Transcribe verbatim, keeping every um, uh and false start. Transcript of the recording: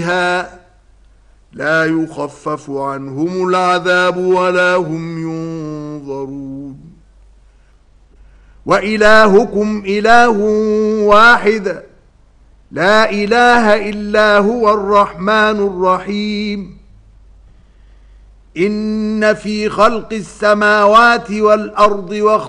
لا يخفف عنهم العذاب ولا هم ينظرون وإلهكم إله واحد لا إله إلا هو الرحمن الرحيم إن في خلق السماوات والأرض واختلاف